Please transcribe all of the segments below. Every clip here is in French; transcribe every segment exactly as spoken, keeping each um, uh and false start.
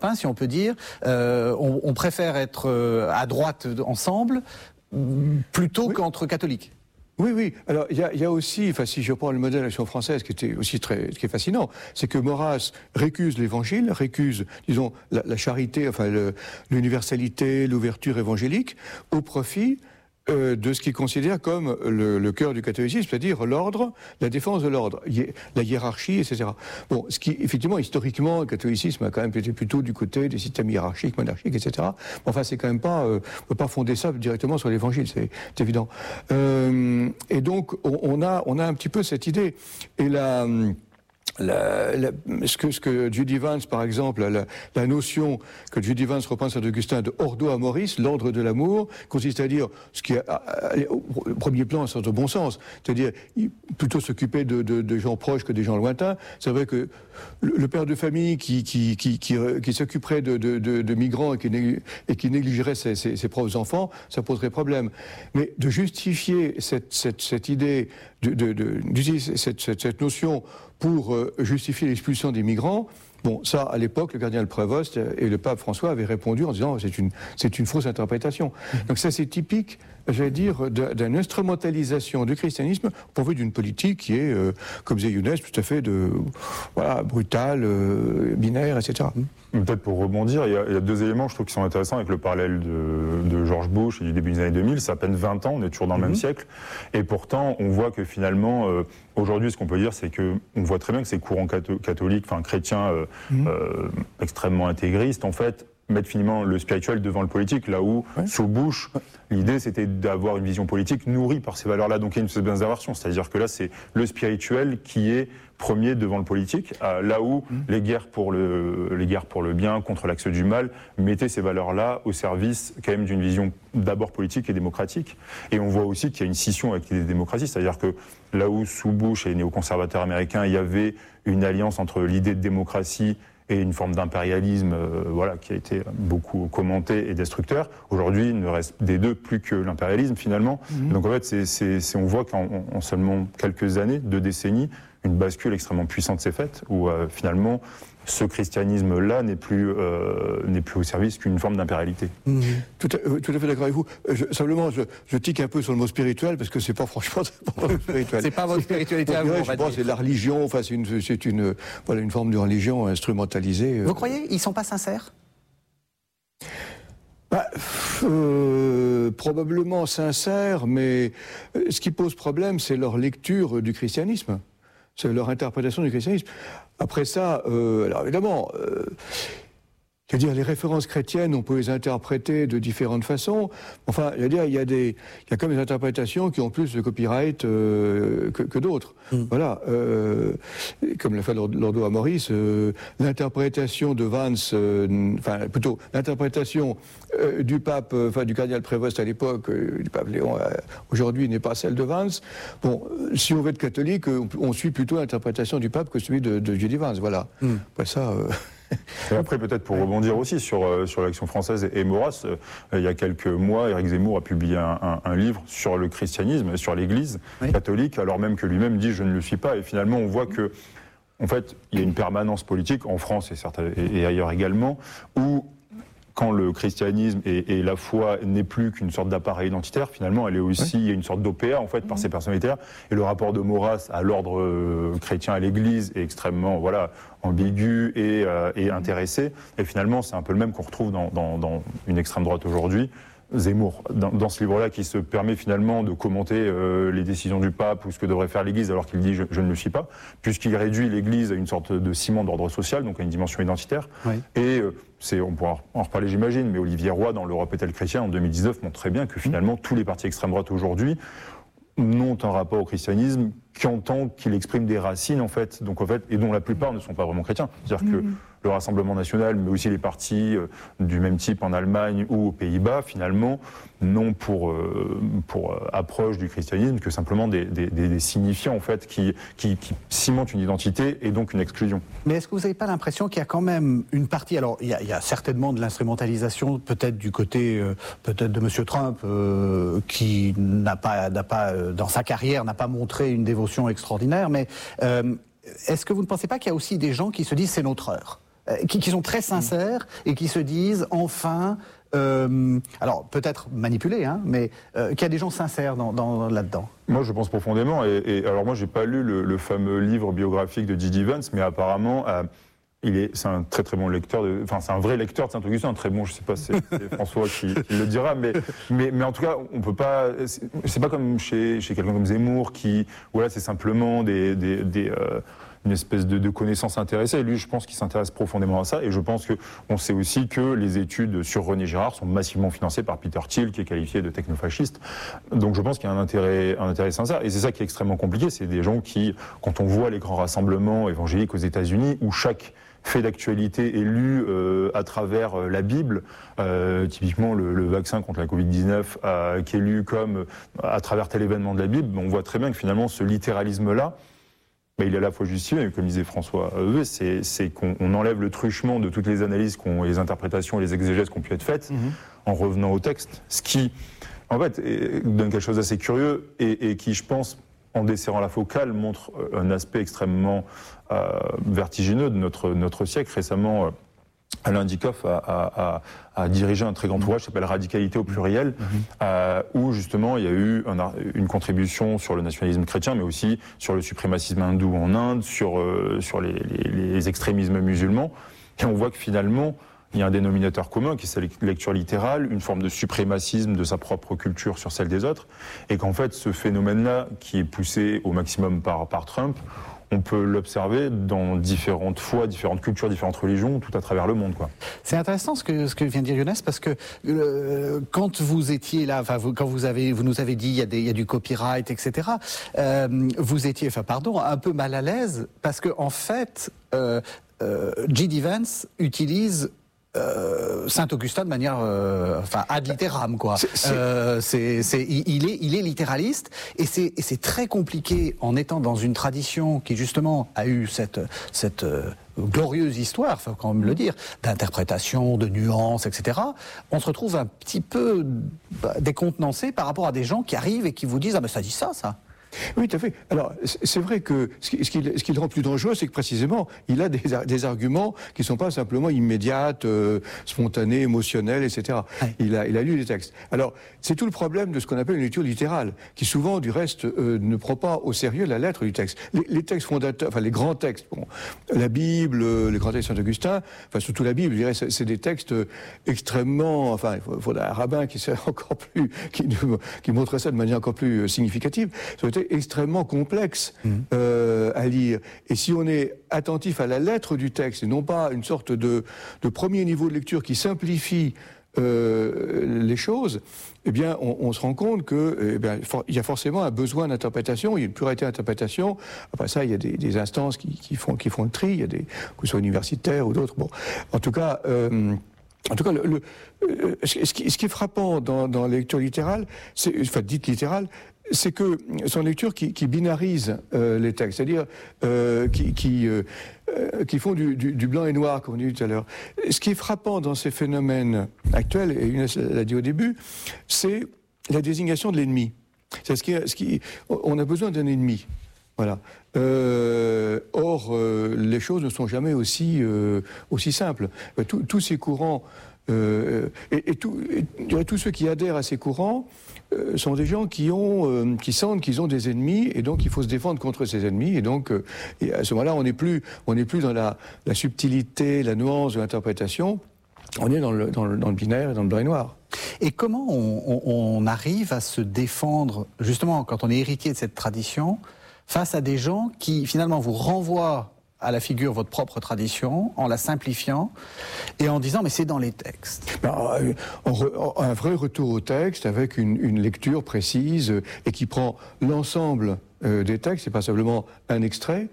Hein, si on peut dire, euh, on, on préfère être euh, à droite ensemble plutôt oui. qu'entre catholiques. Oui, oui. Alors, il y, y a aussi, enfin, si je prends le modèle de l'Action française, qui était aussi très, ce qui est fascinant, c'est que Maurras récuse l'Évangile, récuse, disons, la, la charité, enfin, le, l'universalité, l'ouverture évangélique, au profit Euh, de ce qu'il considère comme le, le cœur du catholicisme, c'est-à-dire l'ordre, la défense de l'ordre, hi- la hiérarchie, et cetera. Bon, ce qui, effectivement, historiquement, le catholicisme a quand même été plutôt du côté des systèmes hiérarchiques, monarchiques, et cetera. Bon, enfin, c'est quand même pas, euh, on peut pas fonder ça directement sur l'Évangile, c'est, c'est évident. Euh, et donc, on, on a, on a un petit peu cette idée. Et la La, la, ce, que, ce que Judy Vance, par exemple, la, la notion que Judy Vance reprend à Saint-Augustin de ordo amoris, l'ordre de l'amour, consiste à dire ce qui est au premier plan, un sens de bon sens, c'est-à-dire plutôt s'occuper de, de, de gens proches que des gens lointains. C'est vrai que le, le père de famille qui, qui, qui, qui, qui s'occuperait de, de, de, de migrants et qui, et qui négligerait ses, ses, ses propres enfants, ça poserait problème. Mais de justifier cette, cette, cette idée, de, de, de, d'utiliser cette, cette, cette notion pour euh, justifier l'expulsion des migrants, bon, ça, à l'époque, le cardinal Prévost et le pape François avaient répondu en disant c'est une, c'est une fausse interprétation. Mmh. Donc ça, c'est typique, j'allais dire, d'une instrumentalisation du christianisme pourvu d'une politique qui est, euh, comme disait Younes, tout à fait de, voilà, brutale, euh, binaire, et cetera. Mmh. Peut-être pour rebondir, il y, a, il y a deux éléments, je trouve, qui sont intéressants avec le parallèle de, de George Bush et du début des années deux mille. C'est à peine vingt ans, on est toujours dans le mmh. même siècle. Et pourtant, on voit que finalement, euh, aujourd'hui, ce qu'on peut dire, c'est que on voit très bien que ces courants catho- catholiques, enfin chrétiens, euh, mmh. euh, extrêmement intégristes, en fait, mettre finalement le spirituel devant le politique, là où, ouais. sous Bush, ouais. l'idée c'était d'avoir une vision politique nourrie par ces valeurs-là. Donc il y a une espèce d'inversion, c'est-à-dire que là c'est le spirituel qui est premier devant le politique, euh, là où mmh. les guerres pour le les guerres pour le bien contre l'axe du mal mettaient ces valeurs-là au service quand même d'une vision d'abord politique et démocratique. Et on voit aussi qu'il y a une scission avec les démocraties, c'est-à-dire que là où sous Bush et les néoconservateurs américains, il y avait une alliance entre l'idée de démocratie et une forme d'impérialisme euh, voilà, qui a été beaucoup commenté et destructeur. Aujourd'hui, il ne reste des deux plus que l'impérialisme, finalement. Mmh. Donc en fait, c'est, c'est, c'est, on voit qu'en en seulement quelques années, deux décennies, une bascule extrêmement puissante s'est faite, où euh, finalement, ce christianisme-là n'est plus, euh, n'est plus au service qu'une forme d'impérialité. Mmh. Tout, à, tout à fait d'accord avec vous. Je, simplement, je, je tique un peu sur le mot spirituel, parce que c'est pas franchement c'est pas spirituel. C'est pas votre spiritualité à vous, Je pense que c'est la religion, enfin c'est une, c'est une, voilà, une forme de religion instrumentalisée. Vous euh... croyez ils sont pas sincères? Bah, euh, probablement sincères, mais ce qui pose problème, c'est leur lecture du christianisme. C'est leur interprétation du christianisme. Après ça, euh, alors évidemment, euh, je veux dire, les références chrétiennes, on peut les interpréter de différentes façons. Enfin, je veux dire, il y a des, il y a comme des interprétations qui ont plus de copyright euh, que, que d'autres. Mm. Voilà, euh, comme l'a fait l'ordo amoris, euh, l'interprétation de Vance, euh, enfin plutôt l'interprétation euh, du pape, enfin du cardinal Prévost à l'époque, euh, du pape Léon euh, aujourd'hui n'est pas celle de Vance. Bon, si on veut être catholique, on, on suit plutôt l'interprétation du pape que celui de, de Judy Vance. Voilà. Mm. Après ça. Euh... Et après, peut-être pour rebondir aussi sur, euh, sur l'Action française et, et Maurras, euh, il y a quelques mois, Éric Zemmour a publié un, un, un livre sur le christianisme, sur l'Église oui. catholique, alors même que lui-même dit « je ne le suis pas ». Et finalement, on voit que, en fait, il y a une permanence politique, en France et, certes, et, et ailleurs également, où quand le christianisme et, et la foi n'est plus qu'une sorte d'appareil identitaire, finalement, elle est aussi oui. une sorte d'O P A, en fait, par ses personnalités. Et le rapport de Maurras à l'ordre euh, chrétien, à l'Église, est extrêmement, voilà, ambigu et, euh, et intéressé. Et finalement, c'est un peu le même qu'on retrouve dans, dans, dans une extrême droite aujourd'hui. Zemmour, dans, dans ce livre-là, qui se permet finalement de commenter euh, les décisions du pape ou ce que devrait faire l'Église, alors qu'il dit je, je ne le suis pas, puisqu'il réduit l'Église à une sorte de ciment d'ordre social, donc à une dimension identitaire. Oui. Et euh, c'est, on pourra en reparler, j'imagine, mais Olivier Roy, dans l'Europe est-elle chrétienne, en deux mille dix-neuf, montre très bien que finalement, mmh. tous les partis extrême droite aujourd'hui n'ont un rapport au christianisme qu'en tant qu'il exprime des racines, en fait, donc en fait, et dont la plupart ne sont pas vraiment chrétiens. C'est-à-dire mmh. que le Rassemblement national, mais aussi les partis euh, du même type en Allemagne ou aux Pays-Bas, finalement, n'ont pour, euh, pour euh, approche du christianisme que simplement des, des, des, des signifiants, en fait, qui, qui, qui cimentent une identité et donc une exclusion. Mais est-ce que vous n'avez pas l'impression qu'il y a quand même une partie, alors il y a, il y a certainement de l'instrumentalisation, peut-être du côté euh, peut-être de M. Trump, euh, qui n'a pas, n'a pas euh, dans sa carrière, n'a pas montré une dévotion extraordinaire, mais euh, est-ce que vous ne pensez pas qu'il y a aussi des gens qui se disent c'est notre heure ? euh, qui, qui sont très sincères et qui se disent enfin, euh, alors peut-être manipulés, hein, mais euh, qu'il y a des gens sincères dans, dans, là-dedans. Moi, je pense profondément. Et, et alors, moi, j'ai pas lu le, le fameux livre biographique de J D Vance, mais apparemment, euh, il est, c'est un très très bon lecteur. De, enfin, c'est un vrai lecteur de Saint-Augustin, un très bon. Je sais pas, c'est, c'est François qui, qui le dira, mais, mais mais en tout cas, on peut pas. C'est, c'est pas comme chez chez quelqu'un comme Zemmour qui, voilà, c'est simplement des des, des euh, une espèce de, de connaissance intéressée. Lui, je pense qu'il s'intéresse profondément à ça. Et je pense qu'on sait aussi que les études sur René Girard sont massivement financées par Peter Thiel, qui est qualifié de technofasciste. Donc je pense qu'il y a un intérêt, un intérêt sincère. Et c'est ça qui est extrêmement compliqué. C'est des gens qui, quand on voit les grands rassemblements évangéliques aux États-Unis, où chaque fait d'actualité est lu euh, à travers euh, la Bible, euh, typiquement le, le vaccin contre la covid dix-neuf euh, qui est lu comme euh, à travers tel événement de la Bible, on voit très bien que finalement ce littéralisme-là, ben, il est à la fois justifié, mais comme disait François Heuvet, c'est, c'est qu'on on enlève le truchement de toutes les analyses, qu'on, les interprétations et les exégèses qui ont pu être faites mmh. en revenant au texte, ce qui, en fait, est, donne quelque chose d'assez curieux et, et qui, je pense, en desserrant la focale, montre un aspect extrêmement euh, vertigineux de notre, notre siècle. Récemment, euh, Alain Dikoff a, a, a, a dirigé un très grand ouvrage qui s'appelle Radicalité au pluriel, mmh. euh, où justement il y a eu un, une contribution sur le nationalisme chrétien, mais aussi sur le suprémacisme hindou en Inde, sur, euh, sur les, les, les extrémismes musulmans. Et on voit que finalement, il y a un dénominateur commun qui est cette lecture littérale, une forme de suprémacisme de sa propre culture sur celle des autres, et qu'en fait ce phénomène-là, qui est poussé au maximum par, par Trump, on peut l'observer dans différentes foi, différentes cultures, différentes religions, tout à travers le monde, quoi. C'est intéressant ce que ce que vient de dire Younes, parce que euh, quand vous étiez là, enfin vous, quand vous avez vous nous avez dit il y a des il y a du copyright, et cetera. Euh, vous étiez, enfin pardon, un peu mal à l'aise parce que en fait, euh, euh, J D Vance utilise Euh, Saint-Augustin de manière, euh, enfin ad littéram, quoi. C'est, c'est... Euh, c'est, c'est, il est, il est littéraliste, et c'est, et c'est très compliqué en étant dans une tradition qui justement a eu cette, cette euh, glorieuse histoire, faut quand même le dire, d'interprétation, de nuances, et cetera. On se retrouve un petit peu bah, décontenancé par rapport à des gens qui arrivent et qui vous disent ah ben ça dit ça, ça. Oui, tout à fait. Alors, c'est vrai que ce qui, ce qui, ce qui le rend plus dangereux, c'est que précisément, il a des, des arguments qui ne sont pas simplement immédiates, euh, spontanés, émotionnels, et cetera. Ouais. Il a, il a lu les textes. Alors, c'est tout le problème de ce qu'on appelle une lecture littérale, qui souvent, du reste, euh, ne prend pas au sérieux la lettre du texte. Les, les textes fondateurs, enfin les grands textes, bon, la Bible, les grands textes de Saint-Augustin, enfin surtout la Bible, je dirais, c'est, c'est des textes extrêmement, enfin, il faudrait un rabbin qui soit encore plus, qui, qui montrerait ça de manière encore plus significative. Ça aurait été extrêmement complexe mmh. euh, à lire. Et si on est attentif à la lettre du texte, et non pas une sorte de, de premier niveau de lecture qui simplifie euh, les choses, eh bien, on, on se rend compte que, eh bien, for, il y a forcément un besoin d'interprétation, il y a une pluralité d'interprétation. Après ça, il y a des, des instances qui, qui font, qui font le tri, il y a des, que ce soit universitaires ou d'autres. Bon, en tout cas. Euh, En tout cas, le, le, euh, ce, qui, ce qui est frappant dans, dans la lecture littérale, c'est, enfin dite littérale, c'est que c'est une lecture qui, qui binarise euh, les textes, c'est-à-dire euh, qui, qui, euh, qui font du, du, du blanc et noir, comme on dit tout à l'heure. Ce qui est frappant dans ces phénomènes actuels, et Younes l'a dit au début, c'est la désignation de l'ennemi. C'est ce qui, ce qui, on a besoin d'un ennemi. Voilà. Euh, or, euh, les choses ne sont jamais aussi, euh, aussi simples. Tous, tous ces courants, euh, et, et, tout, et tous ceux qui adhèrent à ces courants euh, sont des gens qui, ont, euh, qui sentent qu'ils ont des ennemis, et donc il faut se défendre contre ces ennemis. Et donc, euh, et à ce moment-là, on n'est plus, on n'est plus dans la, la subtilité, la nuance de l'interprétation. On est dans le, dans, le, dans le binaire et dans le blanc et noir. Et comment on, on, on arrive à se défendre, justement, quand on est héritier de cette tradition, face à des gens qui, finalement, vous renvoient à la figure votre propre tradition, en la simplifiant, et en disant, mais c'est dans les textes. Ben, un vrai retour au texte, avec une, une lecture précise, et qui prend l'ensemble euh, des textes, c'est pas simplement un extrait,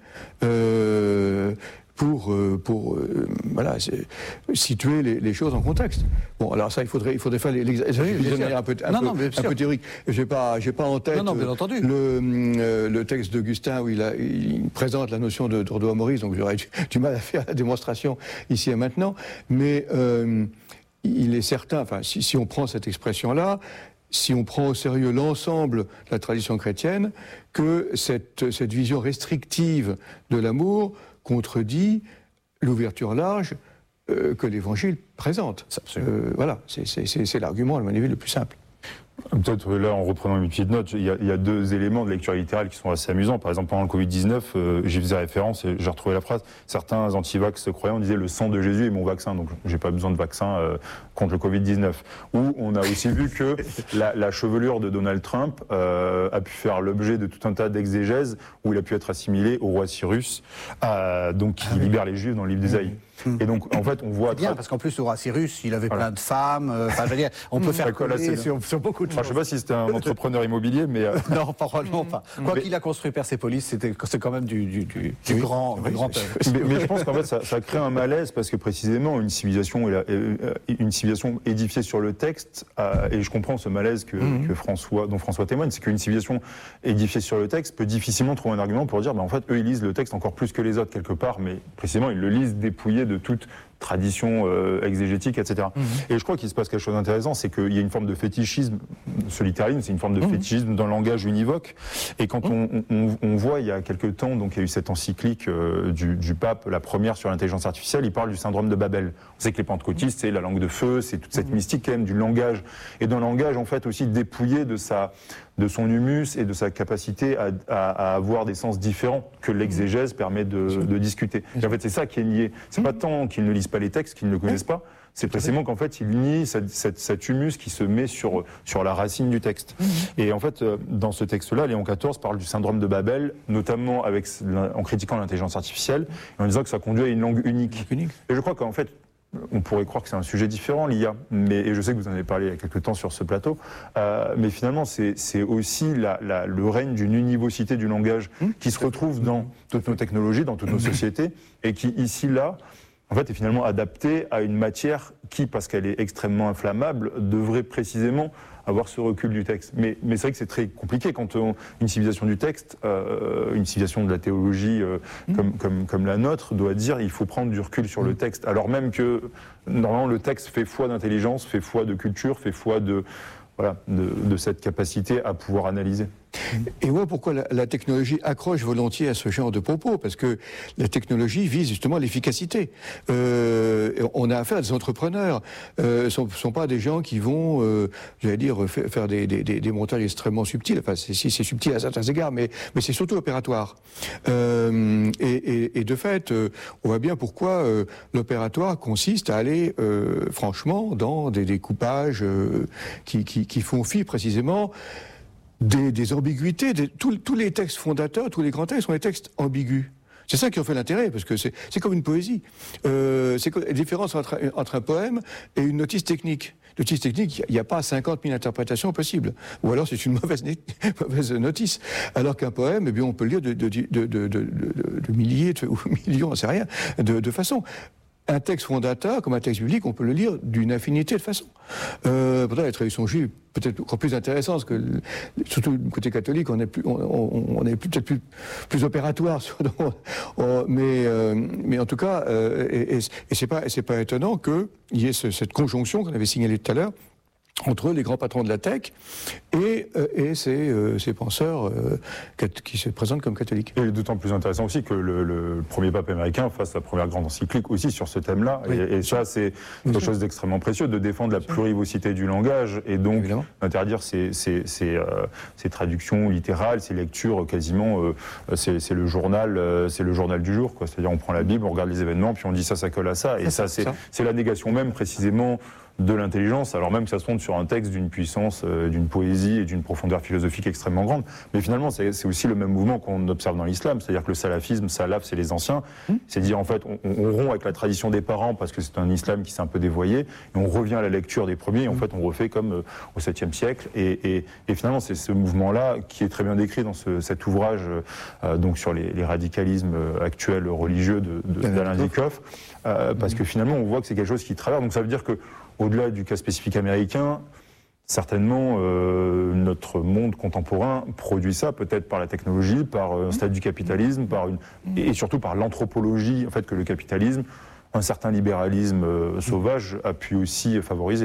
euh, pour, euh, pour euh, voilà, situer les, les choses en contexte. Bon, alors ça, il faudrait, il faudrait faire les, les, oui, de manière un peu, un non, peu, non, un peu théorique. J'ai pas, j'ai pas en tête non, non, bien entendu. le, euh, le texte d'Augustin où il, a, il présente la notion de droit Maurice, donc j'aurais du, du mal à faire la démonstration ici et maintenant. Mais euh, il est certain, enfin, si, si on prend cette expression-là, si on prend au sérieux l'ensemble de la tradition chrétienne, que cette, cette vision restrictive de l'amour contredit l'ouverture large euh, que l'Évangile présente. Euh, voilà, c'est, c'est, c'est, c'est l'argument, à mon avis, le plus simple. Peut-être là, en reprenant mes petites notes, il y, a, il y a deux éléments de lecture littérale qui sont assez amusants. Par exemple, pendant le covid dix-neuf, euh, j'y faisais référence et j'ai retrouvé la phrase. Certains anti-vax croyants disaient le sang de Jésus est mon vaccin, donc j'ai pas besoin de vaccin euh, contre le covid dix-neuf. Ou on a aussi vu que la, la chevelure de Donald Trump euh, a pu faire l'objet de tout un tas d'exégèses où il a pu être assimilé au roi Cyrus, euh, donc qui ah oui. libère les Juifs dans le livre d'Ésaïe. Et donc, en fait, on voit... C'est bien, parce qu'en plus, le roi Cyrus, il avait voilà. plein de femmes. Enfin, euh, je veux dire, on peut faire coller sur, sur beaucoup de enfin, choses. Je ne sais pas si c'était un entrepreneur immobilier, mais... Euh... non, probablement pas. Quoi mais... qu'il a construit Persépolis, c'était, c'est quand même du, du, du, du oui, grand, oui, grand œuvre. Mais, mais je pense qu'en fait, ça, ça crée un malaise, parce que précisément, une civilisation, une civilisation édifiée sur le texte, euh, et je comprends ce malaise que, mm-hmm. que François, dont François témoigne, c'est qu'une civilisation édifiée sur le texte peut difficilement trouver un argument pour dire, bah, en fait, eux, ils lisent le texte encore plus que les autres, quelque part, mais précisément, ils le lisent dépouillé de toute tradition euh, exégétique, et cetera. Mmh. Et je crois qu'il se passe quelque chose d'intéressant, c'est qu'il y a une forme de fétichisme, ce littéralisme, c'est une forme de mmh. fétichisme d'un langage univoque. Et quand mmh. on, on, on voit, il y a quelques temps, donc il y a eu cette encyclique euh, du, du pape, la première sur l'intelligence artificielle, il parle du syndrome de Babel. On sait que les pentecôtistes, c'est la langue de feu, c'est toute cette mmh. mystique quand même du langage. Et d'un langage, en fait, aussi dépouillé de sa... de son humus et de sa capacité à, à, à avoir des sens différents que l'exégèse permet de, de discuter. Et en fait, c'est ça qui est nié. C'est pas tant qu'ils ne lisent pas les textes, qu'ils ne le connaissent pas, c'est précisément qu'en fait, ils nient cette, cette, cet humus qui se met sur, sur la racine du texte. Et en fait, dans ce texte-là, Léon quatorze parle du syndrome de Babel, notamment avec, en critiquant l'intelligence artificielle, et en disant que ça conduit à une langue unique. unique. Et je crois qu'en fait, on pourrait croire que c'est un sujet différent, l'I A, mais, et je sais que vous en avez parlé il y a quelques temps sur ce plateau, euh, mais finalement c'est, c'est aussi la, la, le règne d'une univocité du langage mmh. qui se retrouve dans toutes nos technologies, dans toutes nos sociétés, et qui ici, là, en fait, est finalement adaptée à une matière qui, parce qu'elle est extrêmement inflammable, devrait précisément avoir ce recul du texte. Mais, mais c'est vrai que c'est très compliqué quand on, une civilisation du texte, euh, une civilisation de la théologie euh, mmh. comme, comme, comme la nôtre, doit dire il faut prendre du recul sur mmh. le texte, alors même que normalement le texte fait foi d'intelligence, fait foi de culture, fait foi de, voilà, de, de cette capacité à pouvoir analyser. Et voilà pourquoi la, la technologie accroche volontiers à ce genre de propos, parce que la technologie vise justement l'efficacité. Euh, on a affaire à des entrepreneurs, euh, ce ne sont pas des gens qui vont, euh, j'allais dire, faire des, des, des montages extrêmement subtils, enfin c'est, c'est subtil à certains égards, mais, mais c'est surtout opératoire. Euh, et, et, et de fait, euh, on voit bien pourquoi euh, l'opératoire consiste à aller euh, franchement dans des découpages euh, qui, qui, qui font fi précisément Des, des ambiguïtés, des, tous, tous les textes fondateurs, tous les grands textes sont des textes ambigus. C'est ça qui en fait l'intérêt, parce que c'est, c'est comme une poésie. Euh, c'est la différence entre, entre un poème et une notice technique. Notice technique, il n'y a pas cinquante mille interprétations possibles. Ou alors c'est une mauvaise, mauvaise notice. Alors qu'un poème, eh bien, on peut le lire de, de, de, de, de, de, de milliers de, ou millions, on ne sait rien, de, de façon. Un texte fondateur, comme un texte biblique, on peut le lire d'une infinité de façons. Euh, pourtant, la tradition juive peut-être encore plus intéressante, parce que, surtout du côté catholique, on est, plus, on, on, on est peut-être plus, plus opératoire. Sur, on, mais, euh, mais en tout cas, euh, et, et, et c'est pas, et c'est pas étonnant qu'il y ait ce, cette conjonction qu'on avait signalée tout à l'heure, entre les grands patrons de la tech et, euh, et ces, euh, ces penseurs euh, qui se présentent comme catholiques. Et d'autant plus intéressant aussi que le, le premier pape américain fasse sa première grande encyclique aussi sur ce thème-là. Oui. Et, et ça, c'est quelque chose d'extrêmement précieux, de défendre la plurivocité du langage et donc Évidemment. interdire ces, ces, ces, euh, ces traductions littérales, ces lectures quasiment, euh, c'est, c'est, le journal, euh, c'est le journal du jour, quoi. C'est-à-dire on prend la Bible, on regarde les événements, puis on dit ça, ça colle à ça. Et ça, ça c'est, ça. c'est la négation même précisément de l'intelligence, alors même que ça se fonde sur un texte d'une puissance, euh, d'une poésie et d'une profondeur philosophique extrêmement grande. Mais finalement, c'est, c'est aussi le même mouvement qu'on observe dans l'islam, c'est-à-dire que le salafisme, salaf, c'est les anciens, mmh. c'est dire en fait, on, on rompt avec la tradition des parents parce que c'est un islam qui s'est un peu dévoyé, et on revient à la lecture des premiers, et en mmh. fait, on refait comme euh, au septième siècle. Et, et, et finalement, c'est ce mouvement-là qui est très bien décrit dans ce, cet ouvrage euh, donc sur les, les radicalismes actuels religieux de, de, d'Alain Zikoff, euh, parce mmh. que finalement, on voit que c'est quelque chose qui traverse. Donc ça veut dire que au-delà du cas spécifique américain, certainement, euh, notre monde contemporain produit ça, peut-être par la technologie, par un stade du capitalisme, par une, et surtout par l'anthropologie, en fait, que le capitalisme, un certain libéralisme euh, sauvage, a pu aussi favoriser.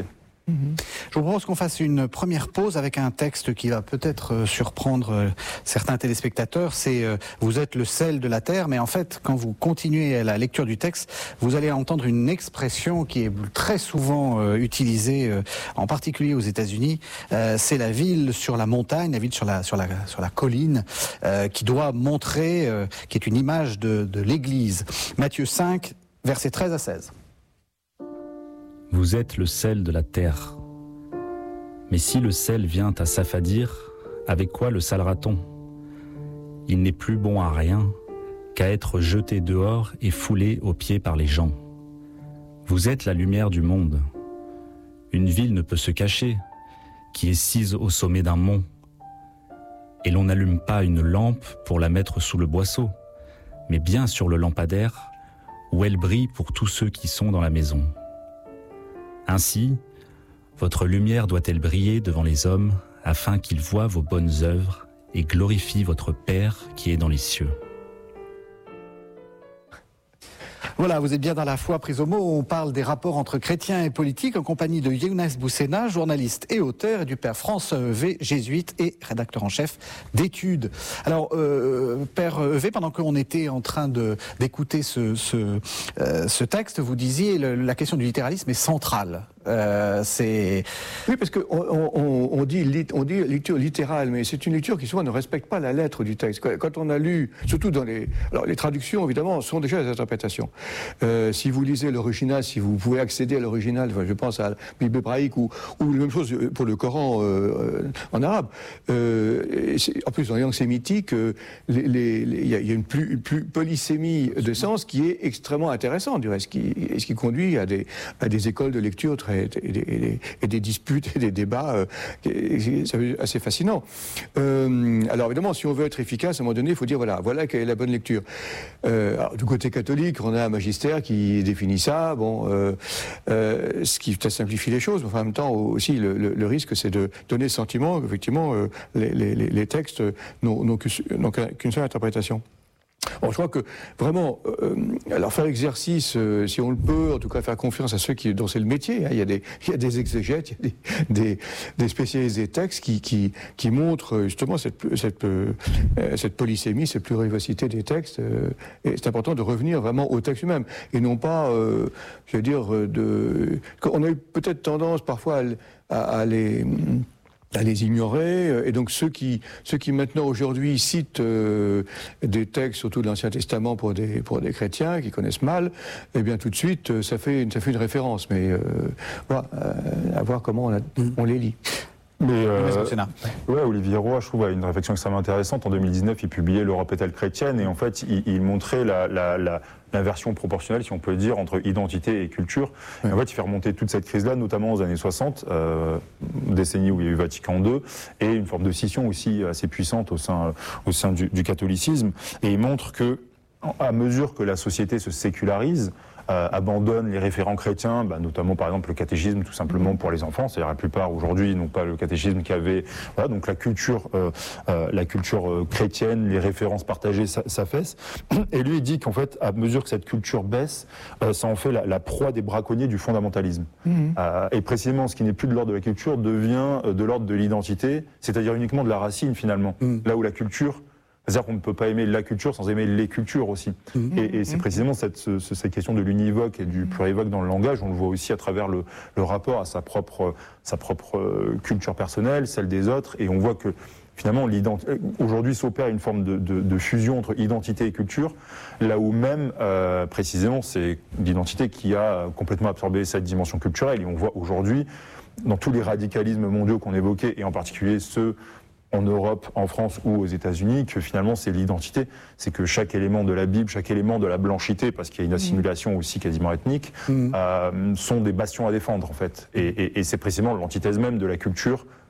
Je vous propose qu'on fasse une première pause avec un texte qui va peut-être surprendre certains téléspectateurs. C'est euh, « Vous êtes le sel de la terre », mais en fait, quand vous continuez à la lecture du texte, vous allez entendre une expression qui est très souvent euh, utilisée, euh, en particulier aux États-Unis. Euh, c'est la ville sur la montagne, la ville sur la, sur la, sur la colline, euh, qui doit montrer, euh, qui est une image de, de l'Église. Matthieu cinq, versets treize à seize. Vous êtes le sel de la terre. Mais si le sel vient à s'affadir, avec quoi le salera-t-on ? Il n'est plus bon à rien qu'à être jeté dehors et foulé aux pieds par les gens. Vous êtes la lumière du monde. Une ville ne peut se cacher, qui est sise au sommet d'un mont. Et l'on n'allume pas une lampe pour la mettre sous le boisseau, mais bien sur le lampadaire, où elle brille pour tous ceux qui sont dans la maison. Ainsi, votre lumière doit-elle briller devant les hommes, afin qu'ils voient vos bonnes œuvres et glorifient votre Père qui est dans les cieux. Voilà, vous êtes bien dans La Foi prise au mot. On parle des rapports entre chrétiens et politiques en compagnie de Younes Boussena, journaliste et auteur, et du père François Heuvet, jésuite et rédacteur en chef d'Études. Alors, euh, père Heuvet, pendant qu'on était en train de, d'écouter ce, ce, euh, ce texte, vous disiez le, la question du littéralisme est centrale. Euh, c'est... Oui, parce qu'on on, on dit, lit, on dit lecture littérale, mais c'est une lecture qui souvent ne respecte pas la lettre du texte. Quand on a lu, surtout dans les... Alors les traductions, évidemment, sont déjà des interprétations. Euh, si vous lisez l'original, si vous pouvez accéder à l'original, enfin, je pense à la Bible hébraïque ou, ou la même chose pour le Coran euh, en arabe. Euh, en plus, en langue sémitique, euh, il y a une, plus, une plus polysémie de sens qui est extrêmement intéressante, du reste, qui, ce qui conduit à des, à des écoles de lecture très Et des, et, des, et des disputes et des débats euh, c'est assez fascinant. Euh, alors évidemment, si on veut être efficace, à un moment donné, il faut dire voilà, voilà quelle est la bonne lecture. Euh, alors, du côté catholique, on a un magistère qui définit ça, bon, euh, euh, ce qui peut-être simplifie les choses, mais enfin, en même temps aussi le, le, le risque, c'est de donner le sentiment qu'effectivement euh, les, les, les textes n'ont, n'ont qu'une seule interprétation. Bon, je crois que vraiment, euh, alors faire exercice, euh, si on le peut, en tout cas faire confiance à ceux qui, dont c'est le métier. Hein, il y a des, il y a des exégètes, il y a des, des, des spécialistes des textes qui, qui, qui montrent justement cette, cette, euh, cette polysémie, cette plurivocité des textes. Euh, et c'est important de revenir vraiment au texte lui-même et non pas, euh, je veux dire, de. On a eu peut-être tendance parfois à, à, à les. à les ignorer, et donc ceux qui, ceux qui maintenant aujourd'hui citent euh, des textes, surtout de l'Ancien Testament pour des, pour des chrétiens qui connaissent mal, eh bien tout de suite ça fait, ça fait une référence, mais euh, voilà, euh, à voir comment on, a, on les lit. Mais euh, ouais, Olivier Roy, je trouve, a une réflexion extrêmement intéressante. En deux mille dix-neuf, il publiait l'Europe est-elle chrétienne, et en fait, il, il montrait la, la, la, l'inversion proportionnelle, si on peut dire, entre identité et culture. Et en fait, il fait remonter toute cette crise-là, notamment aux années soixante, euh, décennie où il y a eu Vatican deux, et une forme de scission aussi assez puissante au sein, au sein du, du catholicisme. Et il montre que, à mesure que la société se sécularise, Euh, abandonne les référents chrétiens, bah, notamment par exemple le catéchisme tout simplement pour les enfants, c'est-à-dire la plupart aujourd'hui n'ont pas le catéchisme qui avait, voilà, donc la culture, euh, euh, la culture euh, chrétienne, les références partagées s'affaissent. Et lui il dit qu'en fait à mesure que cette culture baisse, euh, ça en fait la, la proie des braconniers du fondamentalisme. Mmh. Euh, et précisément ce qui n'est plus de l'ordre de la culture devient de l'ordre de l'identité, c'est-à-dire uniquement de la racine finalement, mmh. là où la culture, c'est-à-dire qu'on ne peut pas aimer la culture sans aimer les cultures aussi. Mmh. Et, et c'est précisément cette, ce, cette question de l'univoque et du plurivoque dans le langage, on le voit aussi à travers le, le rapport à sa propre, sa propre culture personnelle, celle des autres, et on voit que finalement, aujourd'hui s'opère une forme de, de, de fusion entre identité et culture, là où même, euh, précisément, c'est l'identité qui a complètement absorbé cette dimension culturelle. Et on voit aujourd'hui, dans tous les radicalismes mondiaux qu'on évoquait, et en particulier ceux en Europe, en France ou aux États-Unis, que finalement c'est l'identité, c'est que chaque élément de la Bible, chaque élément de la blanchité, parce qu'il y a une assimilation aussi quasiment ethnique, mmh. euh, sont des bastions à défendre en fait. Et, et, et c'est précisément l'antithèse même de la culture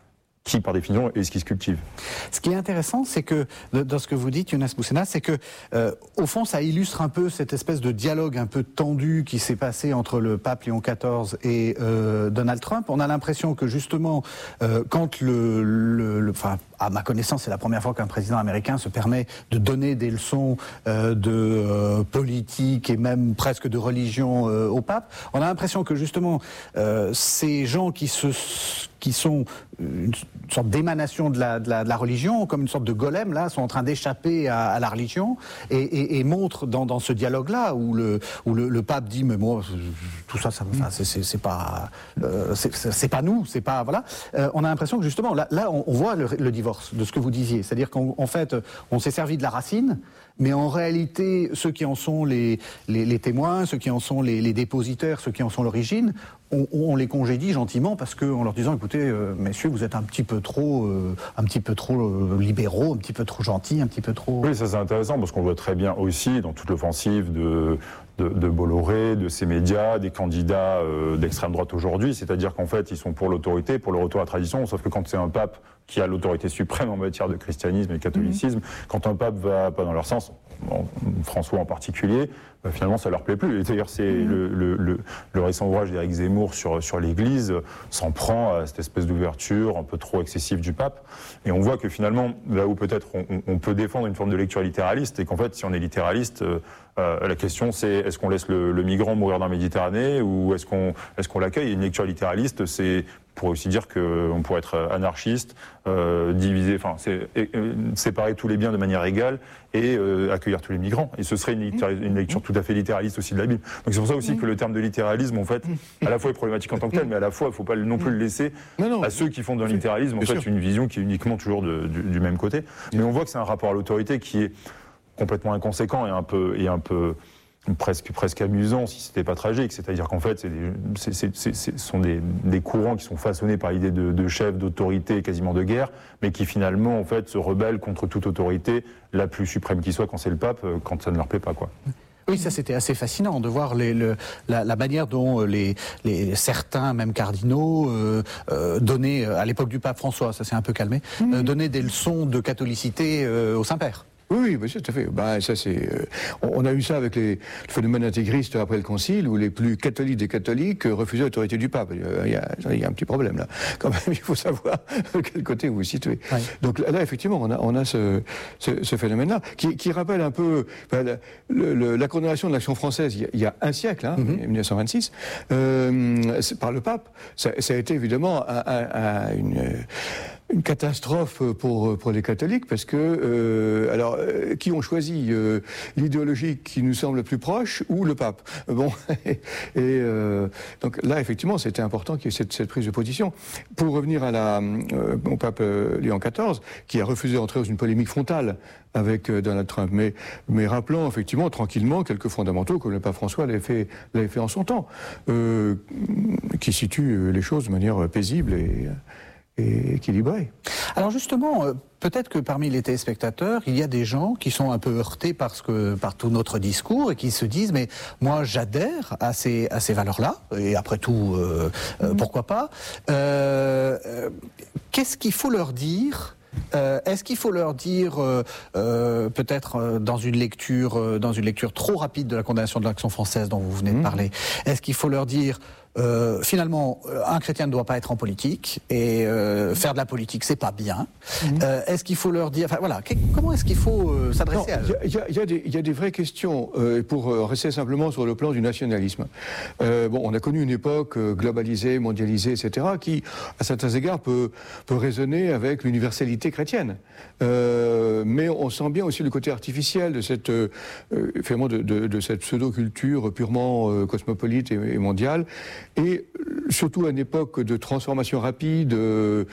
qui, par définition, est ce qui se cultive. Ce qui est intéressant, c'est que, dans ce que vous dites, Younes Boussena, c'est que, euh, au fond, ça illustre un peu cette espèce de dialogue un peu tendu qui s'est passé entre le pape Léon quatorze et euh, Donald Trump. On a l'impression que, justement, euh, quand le, le, le, enfin, à ma connaissance, c'est la première fois qu'un président américain se permet de donner des leçons euh, de euh, politique et même presque de religion euh, au pape. On a l'impression que, justement, euh, ces gens qui se qui sont une sorte d'émanation de la, de, la, de la religion, comme une sorte de golem, là, sont en train d'échapper à, à la religion et, et, et montrent dans, dans ce dialogue-là où le, où le, le pape dit mais moi tout ça, ça enfin, c'est, c'est, c'est pas, euh, c'est, c'est pas nous, c'est pas voilà. Euh, on a l'impression que justement là, là on, on voit le, le divorce de ce que vous disiez, c'est-à-dire qu'en en fait on s'est servi de la racine. Mais en réalité, ceux qui en sont les, les, les témoins, ceux qui en sont les, les dépositaires, ceux qui en sont l'origine, on, on les congédie gentiment parce que, en leur disant, écoutez, euh, messieurs, vous êtes un petit peu trop, euh, un petit peu trop euh, libéraux, un petit peu trop gentils, un petit peu trop. Oui, ça c'est intéressant parce qu'on voit très bien aussi dans toute l'offensive de de, de Bolloré, de ces médias, des candidats euh, d'extrême droite aujourd'hui, c'est-à-dire qu'en fait, ils sont pour l'autorité, pour le retour à la tradition, sauf que quand c'est un pape qui a l'autorité suprême en matière de christianisme et de catholicisme, mmh. quand un pape va pas dans leur sens, bon, François en particulier, bah, finalement ça leur plaît plus. Et d'ailleurs, c'est mmh. le, le, le, le récent ouvrage d'Éric Zemmour sur, sur l'Église s'en prend à cette espèce d'ouverture un peu trop excessive du pape. Et on voit que finalement, là où peut-être on, on peut défendre une forme de lecture littéraliste, et qu'en fait, si on est littéraliste, euh, euh, la question c'est est-ce qu'on laisse le, le migrant mourir dans la Méditerranée ou est-ce qu'on, est-ce qu'on l'accueille? Et une lecture littéraliste, c'est on pourrait aussi dire qu'on pourrait être anarchiste, euh, diviser, enfin, c'est, euh, séparer tous les biens de manière égale et euh, accueillir tous les migrants. Et ce serait une, une lecture tout à fait littéraliste aussi de la Bible. Donc c'est pour ça aussi que le terme de littéralisme, en fait, à la fois est problématique en tant que tel, mais à la fois, il ne faut pas non plus le laisser non, non, à ceux qui font d'un littéralisme, en fait, sûr. une vision qui est uniquement toujours de, du, du même côté. Mais on voit que c'est un rapport à l'autorité qui est complètement inconséquent et un peu, et un peu presque, presque amusant si c'était pas tragique. C'est-à-dire qu'en fait, c'est des, c'est, c'est, c'est, ce sont des, des courants qui sont façonnés par l'idée de, de chef, d'autorité, quasiment de guerre, mais qui finalement, en fait, se rebellent contre toute autorité, la plus suprême qui soit, quand c'est le pape, quand ça ne leur plaît pas, quoi. Oui, ça c'était assez fascinant de voir les, le, la, la manière dont les, les certains, même cardinaux, euh, euh, donnaient, à l'époque du pape François, ça s'est un peu calmé, mmh. euh, donnaient des leçons de catholicité euh, au Saint-Père. Oui, oui, tout à fait. Ben, ça, c'est, euh, on a eu ça avec les, le phénomène intégriste après le Concile, où les plus catholiques des catholiques refusaient l'autorité du pape. Il y, a, il y a un petit problème là. Quand même, il faut savoir de quel côté vous vous situez. Oui. Donc là, effectivement, on a, on a ce, ce, ce phénomène-là, qui, qui rappelle un peu ben, la, le, la condamnation de l'Action française il y a, il y a un siècle, hein, mm-hmm. dix-neuf cent vingt-six, euh, par le pape. Ça, ça a été évidemment un, un, un, une... une catastrophe pour pour les catholiques parce que euh, alors euh, qui ont choisi euh, l'idéologie qui nous semble plus proche ou le pape. Bon et euh, donc là effectivement c'était important qu'il y ait cette, cette prise de position. Pour revenir à la euh, au pape euh, Léon quatorze qui a refusé d'entrer dans une polémique frontale avec euh, Donald Trump, mais mais rappelant effectivement tranquillement quelques fondamentaux comme le pape François l'avait fait l'avait fait en son temps, euh, qui situe les choses de manière paisible et et équilibré. Alors justement, euh, peut-être que parmi les téléspectateurs, il y a des gens qui sont un peu heurtés parce que, par tout notre discours et qui se disent mais moi j'adhère à ces, à ces valeurs-là et après tout, euh, mmh. euh, pourquoi pas. Euh, euh, qu'est-ce qu'il faut leur dire ? Euh, est-ce qu'il faut leur dire, euh, euh, peut-être euh, dans une lecture, euh, dans une lecture trop rapide de la condamnation de l'Action française dont vous venez de parler, est-ce qu'il faut leur dire Euh, finalement, un chrétien ne doit pas être en politique et euh, faire de la politique, c'est pas bien. Mmh. Euh, est-ce qu'il faut leur dire, enfin voilà, que, comment est-ce qu'il faut euh, s'adresser non, à eux? Il y, y, y a des vraies questions euh, pour euh, rester simplement sur le plan du nationalisme. Euh, bon, on a connu une époque euh, globalisée, mondialisée, et cetera, qui, à certains égards, peut, peut résonner avec l'universalité chrétienne. Euh, mais on sent bien aussi le côté artificiel de cette, euh, finalement, de, de, de cette pseudo-culture purement euh, cosmopolite et, et mondiale. Et surtout à une époque de transformation rapide euh,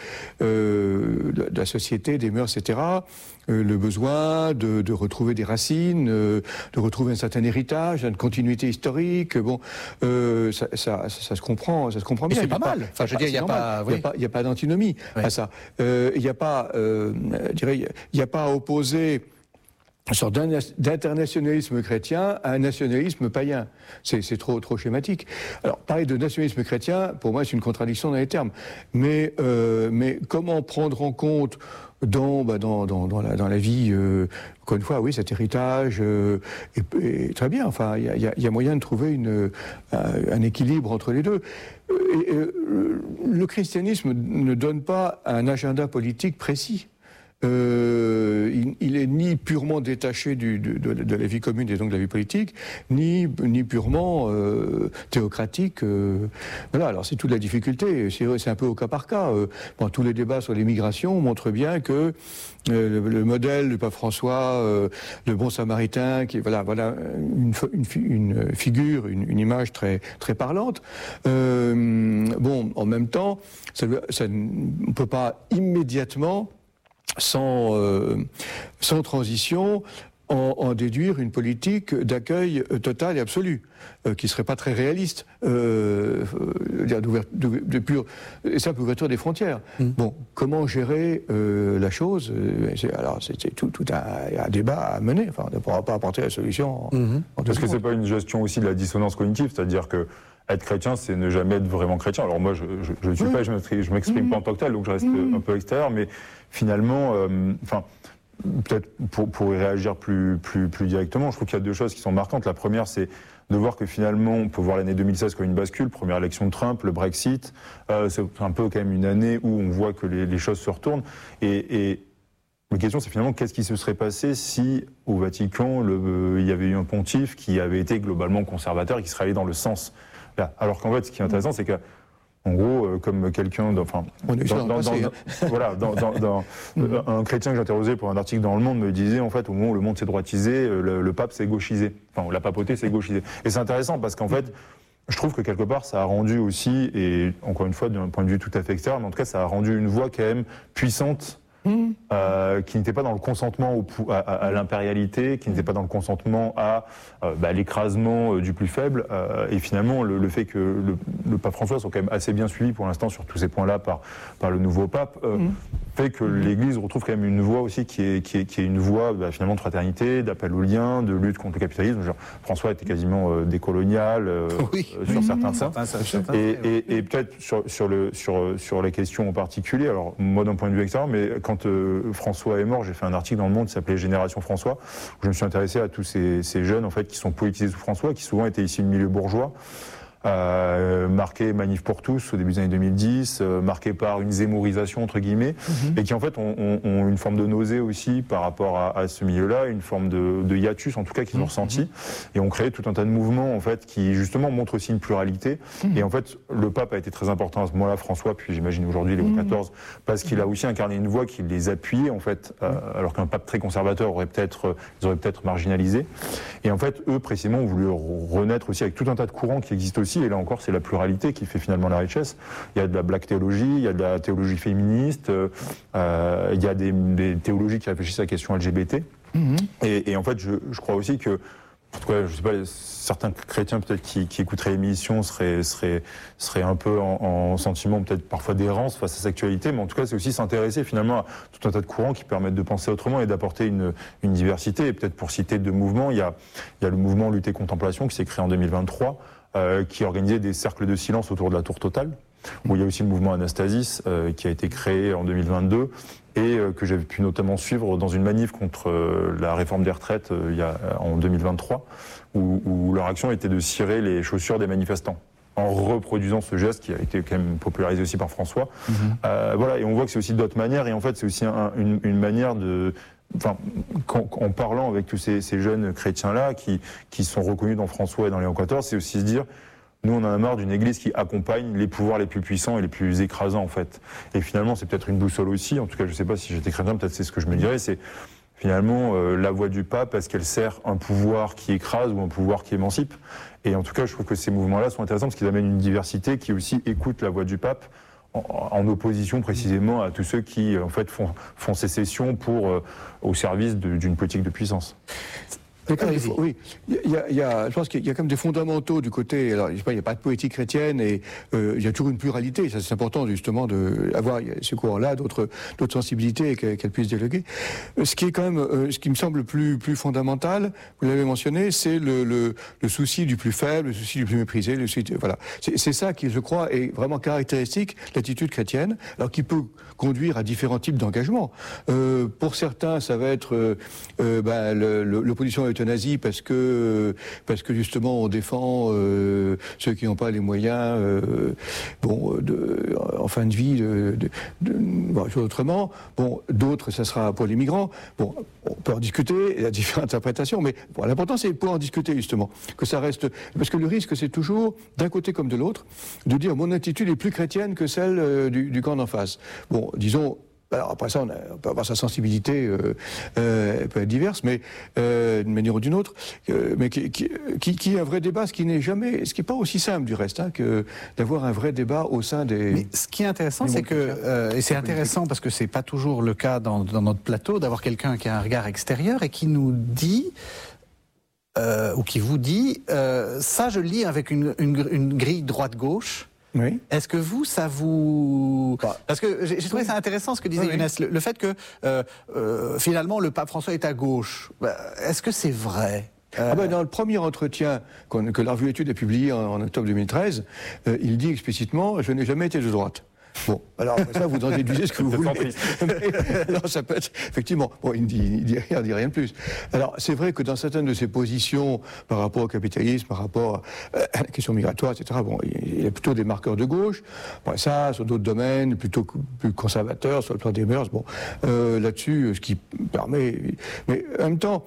euh, de la société, des mœurs, et cetera, euh, le besoin de, de retrouver des racines, euh, de retrouver un certain héritage, une continuité historique, bon, euh, ça, ça, ça, ça se comprend, ça se comprend bien. Mais c'est pas, pas mal. Enfin, je veux dire, il n'y a, a, oui. a, a pas d'antinomie oui. à ça. Il euh, n'y a pas, euh, je dirais, il n'y a pas à opposer une sorte d'internationalisme chrétien à un nationalisme païen. C'est, c'est trop, trop schématique. Alors, parler de nationalisme chrétien, pour moi, c'est une contradiction dans les termes. Mais, euh, mais comment prendre en compte dans, bah, dans, dans, dans, la, dans la vie, euh, encore une fois, oui, cet héritage euh, est, est très bien. Enfin, il y a, y a moyen de trouver une, un, un équilibre entre les deux. Et, et, le christianisme ne donne pas un agenda politique précis. Euh, il, il est ni purement détaché du, de, de, de la vie commune et donc de la vie politique, ni, ni purement euh, théocratique. Euh, voilà, alors c'est toute la difficulté, c'est, c'est un peu au cas par cas. Euh, bon, tous les débats sur l'immigration montrent bien que euh, le, le modèle du pape François, euh, le bon samaritain, qui voilà, voilà une, une, une figure, une, une image très, très parlante. Euh, bon, en même temps, ça, ça, on ne peut pas immédiatement Sans, euh, sans transition, en, en déduire une politique d'accueil total et absolu, euh, qui ne serait pas très réaliste, euh, euh, de, de pure et simple ouverture des frontières. Mmh. Bon, comment gérer euh, la chose c'est, Alors, c'est, c'est tout, tout un, un débat à mener. Enfin, on ne pourra pas apporter la solution. Mmh. En Est-ce que ce n'est pas une gestion aussi de la dissonance cognitive, c'est-à-dire que être chrétien, c'est ne jamais être vraiment chrétien. Alors moi, je ne suis oui. pas, je ne m'exprime mmh. pas en tant que tel, donc je reste mmh. un peu extérieur, mais finalement, euh, enfin, peut-être pour, pour y réagir plus, plus, plus directement, je trouve qu'il y a deux choses qui sont marquantes. La première, c'est de voir que finalement, on peut voir l'année deux mille seize comme une bascule, première élection de Trump, le Brexit, euh, c'est un peu quand même une année où on voit que les, les choses se retournent. Et, et la question, c'est finalement qu'est-ce qui se serait passé si, au Vatican, le, euh, il y avait eu un pontife qui avait été globalement conservateur et qui serait allé dans le sens là. Alors qu'en fait, ce qui est intéressant, c'est que en gros, euh, comme quelqu'un, enfin, dans, dans, dans, dans, voilà, dans, dans, dans euh, un chrétien que j'interrogeais pour un article dans Le Monde me disait, en fait, au moment où le monde s'est droitisé, le, le pape s'est gauchisé. Enfin, la papauté s'est gauchisée. Et c'est intéressant parce qu'en fait, je trouve que quelque part, ça a rendu aussi, et encore une fois, d'un point de vue tout à fait extérieur, mais en tout cas, ça a rendu une voix quand même puissante. Mmh. Euh, qui n'était pas dans le consentement au, à, à, à l'impérialité, qui n'était pas dans le consentement à euh, bah, l'écrasement euh, du plus faible. Euh, et finalement, le, le fait que le, le pape François soit quand même assez bien suivi pour l'instant sur tous ces points-là par, par le nouveau pape, euh, mmh. fait que mmh. l'Église retrouve quand même une voix aussi qui est, qui est, qui est une voix bah, finalement de fraternité, d'appel au lien, de lutte contre le capitalisme. Genre, François était quasiment euh, décolonial euh, oui. euh, sur mmh. certains points. Et, et, et peut-être sur, sur, le, sur, sur les questions en particulier, alors moi d'un point de vue extérieur, mais quand euh, François est mort, j'ai fait un article dans Le Monde qui s'appelait Génération François, où je me suis intéressé à tous ces, ces jeunes en fait qui sont politisés sous François, qui souvent étaient issus de milieu bourgeois, euh, marqués Manif pour tous au début des années deux mille dix, euh, marqués par une zémorisation entre guillemets, mm-hmm. et qui en fait ont, ont, ont une forme de nausée aussi par rapport à, à ce milieu-là, une forme de, de hiatus en tout cas qu'ils ont mm-hmm. ressenti, et ont créé tout un tas de mouvements en fait qui justement montrent aussi une pluralité. Mm-hmm. Et en fait, le pape a été très important à ce moment-là, François, puis j'imagine aujourd'hui Léon mm-hmm. quatorze, parce qu'il a aussi incarné une voix qui les appuyait en fait, euh, mm-hmm. alors qu'un pape très conservateur aurait peut-être, ils auraient peut-être marginalisé. Et en fait, eux précisément ont voulu renaître aussi avec tout un tas de courants qui existent aussi. Et là encore, c'est la pluralité qui fait finalement la richesse. Il y a de la black théologie, il y a de la théologie féministe, euh, il y a des, des théologies qui réfléchissent à la question L G B T. Mm-hmm. Et, et en fait, je, je crois aussi que, en tout cas, je sais pas, certains chrétiens peut-être qui, qui écouteraient l'émission seraient, seraient, seraient un peu en, en sentiment peut-être parfois d'errance face à cette actualité, mais en tout cas, c'est aussi s'intéresser finalement à tout un tas de courants qui permettent de penser autrement et d'apporter une, une diversité. Et peut-être pour citer deux mouvements, il y a, il y a le mouvement Lutte et Contemplation qui s'est créé en deux mille vingt-trois, Euh, qui organisait des cercles de silence autour de la Tour Totale, où il y a aussi le mouvement Anastasis euh, qui a été créé en deux mille vingt-deux et euh, que j'avais pu notamment suivre dans une manif contre euh, la réforme des retraites euh, il y a, en deux mille vingt-trois, où, où leur action était de cirer les chaussures des manifestants, en reproduisant ce geste qui a été quand même popularisé aussi par François. Mmh. Euh, voilà, et on voit que c'est aussi d'autres manières, et en fait c'est aussi un, une, une manière de... Enfin, quand, en parlant avec tous ces, ces jeunes chrétiens-là qui, qui sont reconnus dans François et dans Léon quatorze, c'est aussi se dire, nous on en a marre d'une église qui accompagne les pouvoirs les plus puissants et les plus écrasants en fait. Et finalement c'est peut-être une boussole aussi, en tout cas je sais pas si j'étais chrétien, peut-être c'est ce que je me dirais, c'est finalement euh, la voix du pape, est-ce qu'elle sert un pouvoir qui écrase ou un pouvoir qui émancipe? Et en tout cas je trouve que ces mouvements-là sont intéressants parce qu'ils amènent une diversité qui aussi écoute la voix du pape, en opposition précisément à tous ceux qui en fait font, font sécession pour, euh, au service de, d'une politique de puissance. Il y a quand même des, oui, il y a, il y a, je pense qu'il y a quand même des fondamentaux du côté. Alors, je sais pas, il n'y a pas de poétique chrétienne et euh, il y a toujours une pluralité. Ça, c'est important justement d'avoir ce courant-là, d'autres, d'autres sensibilités et qu'elles qu'elles puissent dialoguer. Ce qui est quand même, euh, ce qui me semble plus, plus fondamental, vous l'avez mentionné, c'est le, le, le souci du plus faible, le souci du plus méprisé. Le souci, voilà, c'est, c'est ça qui, je crois, est vraiment caractéristique de l'attitude chrétienne, alors qui peut conduire à différents types d'engagement. Euh, pour certains, ça va être euh, euh, ben, le, le, l'opposition à l'euthanasie parce que parce que justement on défend euh, ceux qui n'ont pas les moyens, euh, bon, de, en fin de vie, de, de, de, bon, autrement. Bon, d'autres, ça sera pour les migrants. Bon, on peut en discuter, il y a différentes interprétations, mais bon, l'important c'est de pouvoir en discuter justement, que ça reste, parce que le risque c'est toujours d'un côté comme de l'autre de dire mon attitude est plus chrétienne que celle euh, du, du camp d'en face. Bon. Disons, alors après ça, on, a, on peut avoir sa sensibilité, euh, euh, elle peut être diverse, mais euh, d'une manière ou d'une autre, euh, mais qui, qui, qui, qui est un vrai débat, ce qui n'est jamais, ce qui n'est pas aussi simple du reste, hein, que d'avoir un vrai débat au sein des. Mais ce qui est intéressant, c'est que, euh, et c'est intéressant parce que c'est pas toujours le cas dans, dans notre plateau, d'avoir quelqu'un qui a un regard extérieur et qui nous dit. Euh, ou qui vous dit, euh, ça je lis avec une, une, une grille droite-gauche. Oui. Est-ce que vous, ça vous... Parce que j'ai, j'ai trouvé ça intéressant ce que disait oui, Younes, oui. le, le fait que euh, euh, finalement le pape François est à gauche. Est-ce que c'est vrai ? Euh... Ah ben, dans le premier entretien que la revue Études a publié en, en octobre deux mille treize, euh, il dit explicitement « Je n'ai jamais été de droite ». Bon, alors après ça, vous en déduisez ce que vous voulez. Mais, non, ça peut être, effectivement, bon, il ne dit, il dit rien, il dit rien de plus. Alors, c'est vrai que dans certaines de ses positions, par rapport au capitalisme, par rapport à la question migratoire, et cetera, bon, il y a plutôt des marqueurs de gauche. Après ça, sur d'autres domaines, plutôt plus conservateurs, sur le plan des mœurs, bon, euh, là-dessus, ce qui permet... Mais en même temps...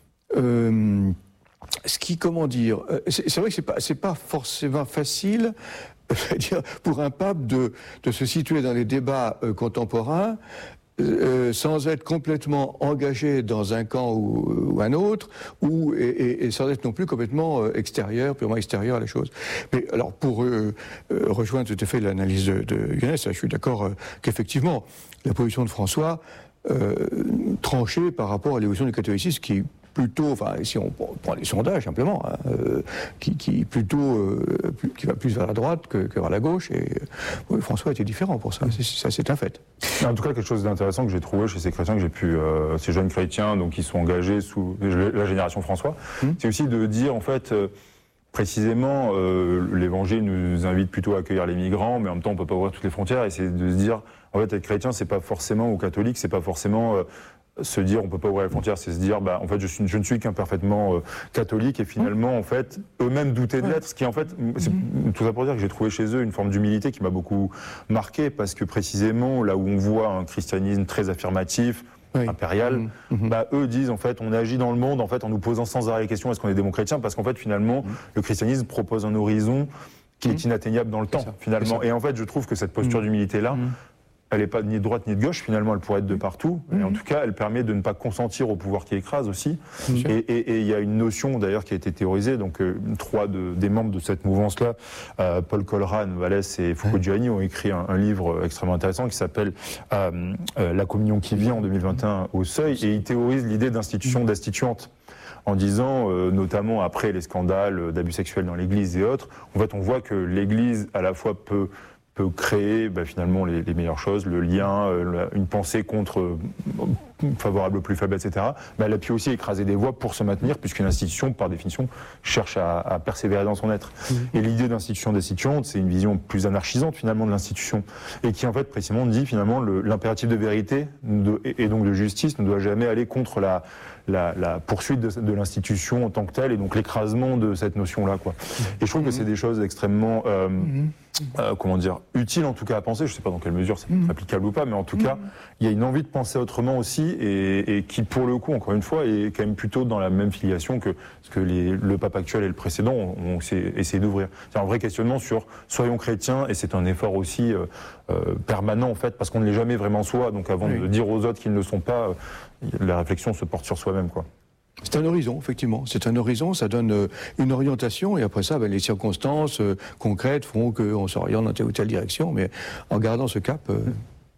Euh, ce qui, comment dire... C'est, c'est vrai que c'est pas, c'est pas forcément facile... C'est-à-dire pour un pape de, de se situer dans les débats euh, contemporains euh, sans être complètement engagé dans un camp ou, ou un autre, ou, et, et, et sans être non plus complètement euh, extérieur, purement extérieur à la chose. Mais alors pour euh, euh, rejoindre tout à fait l'analyse de, de Younes, je suis d'accord euh, qu'effectivement la position de François euh, tranchée par rapport à l'évolution du catholicisme qui plutôt, enfin, si on prend les sondages simplement, hein, euh, qui, qui plutôt, euh, qui va plus vers la droite que, que vers la gauche. Et euh, François était différent pour ça. C'est, ça, c'est un fait. En tout cas, quelque chose d'intéressant que j'ai trouvé chez ces chrétiens que j'ai pu, euh, ces jeunes chrétiens, donc qui sont engagés sous la génération François, mmh. c'est aussi de dire en fait. Euh, Précisément, euh, l'Évangile nous invite plutôt à accueillir les migrants, mais en même temps, on peut pas ouvrir toutes les frontières. Et c'est de se dire, en fait, être chrétien, c'est pas forcément, ou catholique, c'est pas forcément euh, se dire, on peut pas ouvrir les frontières. C'est se dire, bah, en fait, je, suis, je ne suis qu'un parfaitement euh, catholique, et finalement, en fait, eux-mêmes doutaient de l'être. Ce qui, en fait, c'est mm-hmm. tout ça pour dire que j'ai trouvé chez eux une forme d'humilité qui m'a beaucoup marqué, parce que précisément, là où on voit un christianisme très affirmatif, oui. impérial, mmh. bah, eux disent en fait on agit dans le monde en fait en nous posant sans arrêt les questions est-ce qu'on est des bons chrétiens, parce qu'en fait finalement mmh. le christianisme propose un horizon qui mmh. est inatteignable dans le temps finalement, et en fait je trouve que cette posture mmh. d'humilité là mmh. elle n'est pas ni de droite ni de gauche, finalement elle pourrait être de partout, mmh. et en tout cas elle permet de ne pas consentir au pouvoir qui écrase aussi, mmh. et il y a une notion d'ailleurs qui a été théorisée, donc euh, trois de, des membres de cette mouvance-là, euh, Paul Colran, Vallès et Foucault Giuliani ont écrit un, un livre extrêmement intéressant qui s'appelle euh, euh, La communion qui vient en deux mille vingt et un au Seuil, et ils théorisent l'idée d'institution mmh. destituante, en disant, euh, notamment après les scandales d'abus sexuels dans l'Église et autres, en fait on voit que l'Église à la fois peut peut créer bah, finalement les, les meilleures choses, le lien, euh, une pensée contre euh, favorable aux plus faibles, et cetera. Mais elle a pu aussi écraser des voix pour se maintenir, puisqu'une institution, par définition, cherche à, à persévérer dans son être. Mmh. Et l'idée d'institution destituante, c'est une vision plus anarchisante finalement de l'institution, et qui en fait précisément dit finalement le, l'impératif de vérité de, et, et donc de justice ne doit jamais aller contre la, la, la poursuite de, de l'institution en tant que telle, et donc l'écrasement de cette notion-là, quoi. Mmh. Et je trouve mmh. que c'est des choses extrêmement... Euh, mmh. Euh, comment dire, utile en tout cas à penser, je ne sais pas dans quelle mesure c'est mmh. applicable ou pas, mais en tout mmh. cas, il y a une envie de penser autrement aussi, et, et qui pour le coup, encore une fois, est quand même plutôt dans la même filiation que ce que les, le pape actuel et le précédent ont, ont essayé d'ouvrir. C'est un vrai questionnement sur soyons chrétiens, et c'est un effort aussi euh, euh, permanent en fait, parce qu'on ne l'est jamais vraiment soi, donc avant oui. de dire aux autres qu'ils ne le sont pas, euh, la réflexion se porte sur soi-même, quoi. C'est un horizon, effectivement. C'est un horizon, ça donne euh, une orientation, et après ça, ben, les circonstances euh, concrètes font qu'on s'oriente dans telle ou telle direction, mais en gardant ce cap... Euh...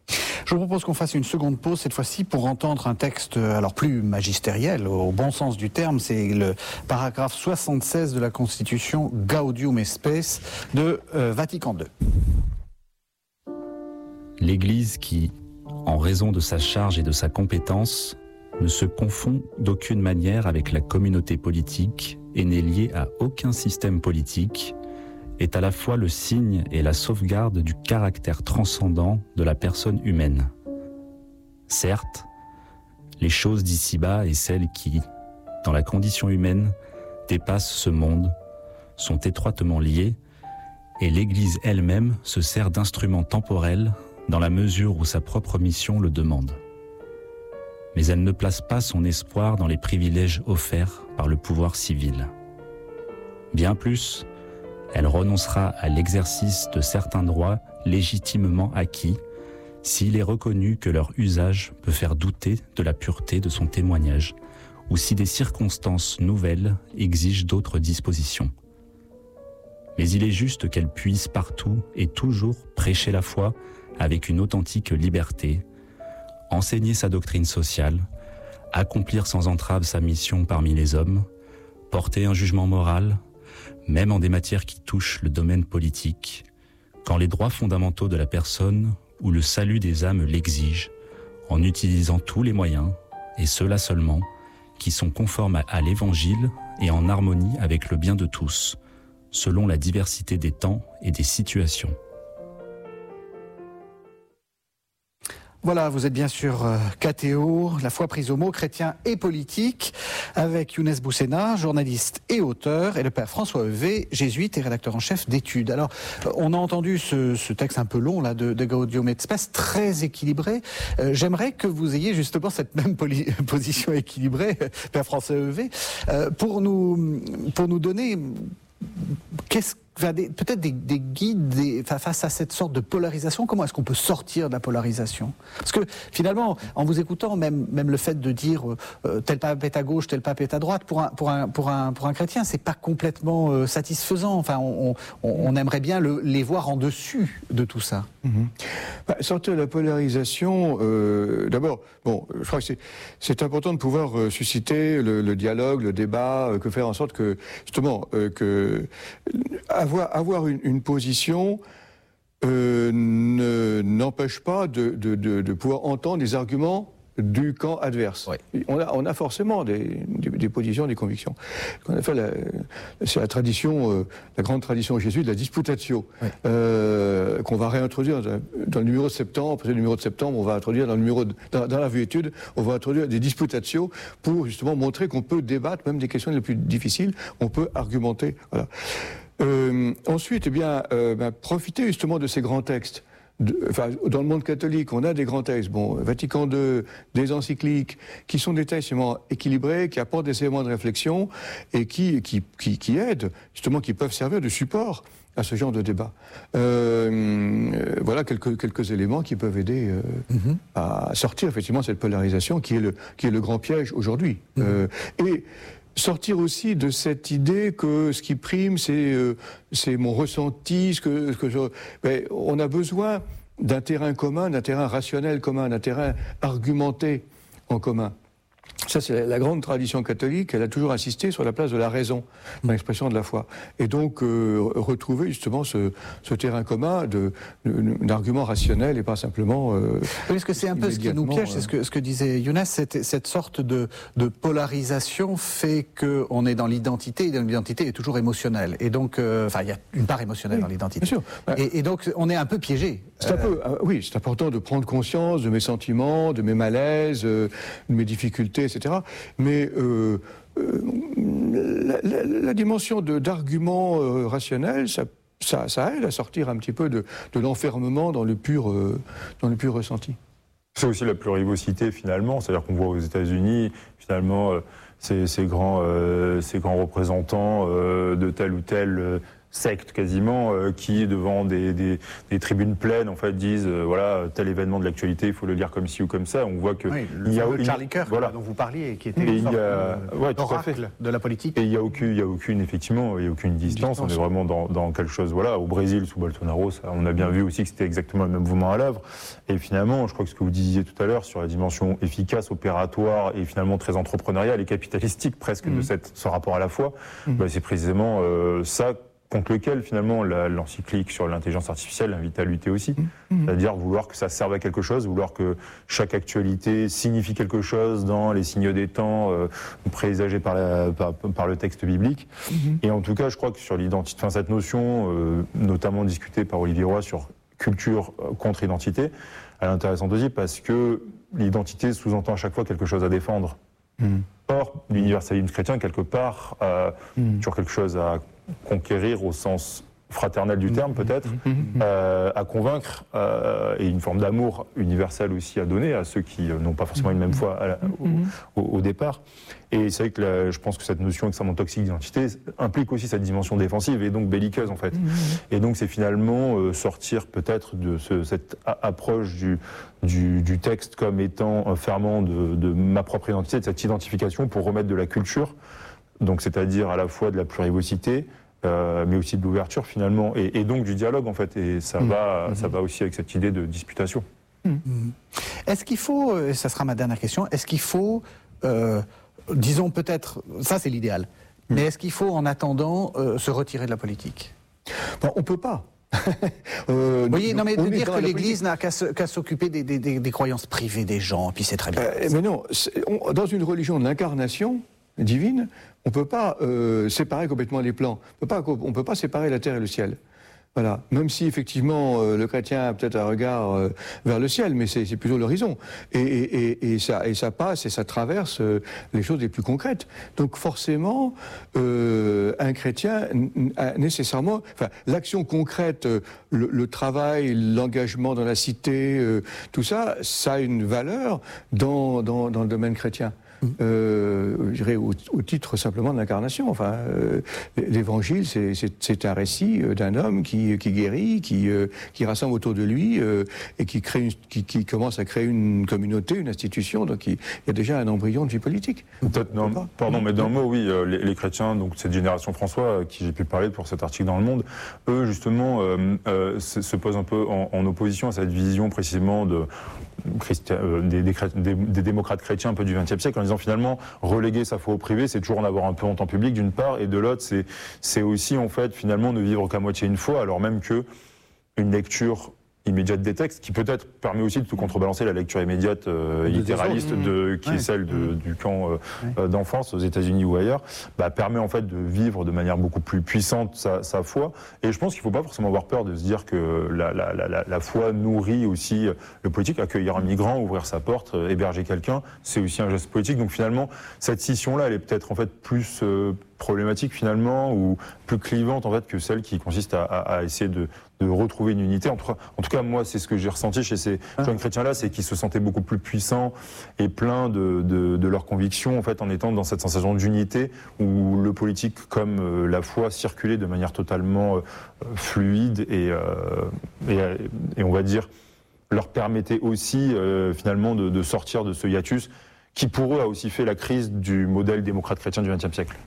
Je vous propose qu'on fasse une seconde pause, cette fois-ci, pour entendre un texte alors plus magistériel, au bon sens du terme. C'est le paragraphe soixante-seize de la Constitution Gaudium et Spes de euh, Vatican deux. L'Église qui, en raison de sa charge et de sa compétence, ne se confond d'aucune manière avec la communauté politique et n'est liée à aucun système politique, est à la fois le signe et la sauvegarde du caractère transcendant de la personne humaine. Certes, les choses d'ici-bas et celles qui, dans la condition humaine, dépassent ce monde, sont étroitement liées, et l'Église elle-même se sert d'instruments temporels dans la mesure où sa propre mission le demande. Mais elle ne place pas son espoir dans les privilèges offerts par le pouvoir civil. Bien plus, elle renoncera à l'exercice de certains droits légitimement acquis s'il est reconnu que leur usage peut faire douter de la pureté de son témoignage ou si des circonstances nouvelles exigent d'autres dispositions. Mais il est juste qu'elle puisse partout et toujours prêcher la foi avec une authentique liberté, enseigner sa doctrine sociale, accomplir sans entrave sa mission parmi les hommes, porter un jugement moral, même en des matières qui touchent le domaine politique, quand les droits fondamentaux de la personne ou le salut des âmes l'exigent, en utilisant tous les moyens, et ceux-là seulement, qui sont conformes à l'Évangile et en harmonie avec le bien de tous, selon la diversité des temps et des situations. Voilà, vous êtes bien sûr euh, K T O, la foi prise au mot, chrétien et politique, avec Younes Boussena, journaliste et auteur, et le père François Heuvet, jésuite et rédacteur en chef d'études. Alors, euh, on a entendu ce, ce texte un peu long là de, de Gaudium et Spes, très équilibré. Euh, j'aimerais que vous ayez justement cette même poli- position équilibrée, père François Heuvet, euh, pour nous pour nous donner qu'est-ce Enfin, des, peut-être des, des guides des, face à cette sorte de polarisation. Comment est-ce qu'on peut sortir de la polarisation? Parce que finalement, en vous écoutant, même, même le fait de dire euh, tel pape est à gauche, tel pape est à droite, pour un, pour un, pour un, pour un chrétien, c'est pas complètement euh, satisfaisant. Enfin, on, on, on aimerait bien le, les voir en dessus de tout ça. Mmh. Bah, sortir de la polarisation, euh, d'abord, bon, je crois que c'est, c'est important de pouvoir euh, susciter le, le dialogue, le débat, euh, que faire en sorte que, justement, euh, que Avoir, avoir une, une position euh, ne, n'empêche pas de, de, de, de pouvoir entendre des arguments du camp adverse. Oui. On, a, on a forcément des, des, des positions, des convictions. On a fait la, c'est la tradition, euh, la grande tradition jésuite de la disputatio, oui. euh, qu'on va réintroduire dans, dans le numéro de septembre. Après le numéro de septembre, on va introduire dans le numéro de, dans, dans la vue étude, on va introduire des disputatio pour justement montrer qu'on peut débattre même des questions les plus difficiles. On peut argumenter. Voilà. Euh, ensuite, eh bien, euh, ben, profiter justement de ces grands textes. De, enfin, dans le monde catholique, on a des grands textes, bon, Vatican deux, des encycliques, qui sont des textes justement équilibrés, qui apportent des éléments de réflexion et qui, qui, qui, qui aident, justement, qui peuvent servir de support à ce genre de débat. Euh, euh, voilà quelques, quelques éléments qui peuvent aider euh, mm-hmm. à sortir effectivement cette polarisation qui est le, qui est le grand piège aujourd'hui. Mm-hmm. Euh, et sortir aussi de cette idée que ce qui prime, c'est, euh, c'est mon ressenti, ce que, ce que je... Ben, on a besoin d'un terrain commun, d'un terrain rationnel commun, d'un terrain argumenté en commun. Ça, c'est la grande tradition catholique. Elle a toujours insisté sur la place de la raison dans l'expression de la foi. Et donc, euh, retrouver justement ce, ce terrain commun de, de, d'arguments rationnels et pas simplement... Euh, oui, parce que c'est un peu ce qui nous piège, c'est ce que, ce que disait Younes, cette, cette sorte de, de polarisation fait qu'on est dans l'identité, et dans l'identité est toujours émotionnelle. Et donc, euh, enfin, il y a une part émotionnelle oui, dans l'identité. Bien sûr. Et, et donc, on est un peu piégé. C'est un peu, euh, oui, c'est important de prendre conscience de mes sentiments, de mes malaises, euh, de mes difficultés, et cetera. Mais euh, euh, la, la, la dimension de, d'arguments euh, rationnels, ça, ça, ça aide à sortir un petit peu de, de l'enfermement dans le pur, euh, dans le pur ressenti. C'est aussi la plurivocité finalement, c'est-à-dire qu'on voit aux États-Unis finalement euh, ces, ces, grands, euh, ces grands représentants euh, de tel ou tel euh, secte quasiment euh, qui devant des, des, des tribunes pleines en fait disent euh, voilà tel événement de l'actualité il faut le lire comme ci ou comme ça. On voit que oui, le il y a il, Charlie Kirk voilà. dont vous parliez qui était une sorte de, ouais, d'oracle de la politique. Et il y a aucune il y a aucune effectivement il y a aucune distance, distance. On est vraiment dans, dans quelque chose voilà au Brésil sous Bolsonaro ça, on a bien vu aussi que c'était exactement le même mouvement à l'œuvre. Et finalement je crois que ce que vous disiez tout à l'heure sur la dimension efficace, opératoire et finalement très entrepreneuriale et capitalistique presque mmh. de cette, ce rapport à la foi, mmh. bah, c'est précisément euh, ça contre lequel finalement la, l'encyclique sur l'intelligence artificielle invite à lutter aussi, mmh. c'est-à-dire vouloir que ça serve à quelque chose, vouloir que chaque actualité signifie quelque chose dans les signes des temps euh, présagés par, la, par, par le texte biblique. Mmh. Et en tout cas, je crois que sur l'identité, enfin, cette notion, euh, notamment discutée par Olivier Roy sur culture euh, contre identité, elle est intéressante aussi parce que l'identité sous-entend à chaque fois quelque chose à défendre. Mmh. Or, l'universalisme chrétien, quelque part, euh, mmh. sur quelque chose à conquérir au sens fraternel du terme peut-être, mmh. euh, à convaincre euh, et une forme d'amour universel aussi à donner à ceux qui euh, n'ont pas forcément une même foi à la, au, au, au départ. Et c'est vrai que la, je pense que cette notion extrêmement toxique d'identité implique aussi cette dimension défensive et donc belliqueuse en fait. Mmh. Et donc c'est finalement euh, sortir peut-être de ce, cette a- approche du, du, du texte comme étant un ferment de, de ma propre identité, de cette identification pour remettre de la culture, donc c'est-à-dire à la fois de la plurivocité, Euh, mais aussi de l'ouverture finalement, et, et donc du dialogue en fait, et ça, mmh. va, mmh. ça va aussi avec cette idée de disputation. Mmh. Est-ce qu'il faut, et ça sera ma dernière question, est-ce qu'il faut, euh, disons peut-être, ça c'est l'idéal, mmh. mais est-ce qu'il faut en attendant euh, se retirer de la politique ? Bon, on ne peut pas. euh, Vous voyez, non mais de dire que l'Église n'a qu'à, se, qu'à s'occuper des, des, des, des croyances privées des gens, puis c'est très bien. Euh, mais non, on, dans une religion de l'incarnation divine, on ne peut pas euh, séparer complètement les plans. On ne peut pas séparer la terre et le ciel. Voilà. Même si effectivement euh, le chrétien a peut-être un regard euh, vers le ciel, mais c'est, c'est plutôt l'horizon. Et, et, et, ça, et ça passe et ça traverse euh, les choses les plus concrètes. Donc forcément, euh, un chrétien a nécessairement, enfin, l'action concrète, le, le travail, l'engagement dans la cité, euh, tout ça, ça a une valeur dans, dans, dans le domaine chrétien. Euh, je dirais au, au titre simplement de l'incarnation. Enfin, euh, l'évangile, c'est, c'est, c'est un récit d'un homme qui, qui guérit, qui, euh, qui rassemble autour de lui euh, et qui, crée une, qui, qui commence à créer une communauté, une institution. Donc il, il y a déjà un embryon de vie politique. Peut-être, non, pardon, mais d'un mot, oui, euh, les, les chrétiens, donc cette génération François, à qui j'ai pu parler pour cet article dans Le Monde, eux, justement, euh, euh, se, se posent un peu en, en opposition à cette vision précisément de Christian, euh, des, des, des, des démocrates chrétiens un peu du vingtième siècle, en disant finalement reléguer sa foi au privé, c'est toujours en avoir un peu en temps public d'une part, et de l'autre, c'est, c'est aussi en fait finalement ne vivre qu'à moitié une foi, alors même que une lecture immédiate des textes, qui peut-être permet aussi de tout contrebalancer la lecture immédiate euh, littéraliste de, qui ouais. est celle de, mmh. du camp euh, ouais. d'enfance aux États-Unis ou ailleurs, bah, permet en fait de vivre de manière beaucoup plus puissante sa, sa foi. Et je pense qu'il ne faut pas forcément avoir peur de se dire que la, la, la, la foi nourrit aussi le politique. Accueillir un migrant, ouvrir sa porte, héberger quelqu'un, c'est aussi un geste politique. Donc finalement, cette scission-là, elle est peut-être en fait plus euh, problématique finalement, ou plus clivante en fait que celle qui consiste à, à, à essayer de, de retrouver une unité. En tout, cas, en tout cas, moi, c'est ce que j'ai ressenti chez ces jeunes chrétiens-là, c'est qu'ils se sentaient beaucoup plus puissants et pleins de, de, de leurs convictions, en fait, en étant dans cette sensation d'unité où le politique, comme euh, la foi, circulait de manière totalement euh, fluide et, euh, et, et on va dire leur permettait aussi euh, finalement de, de sortir de ce hiatus qui pour eux a aussi fait la crise du modèle démocrate chrétien du vingtième siècle.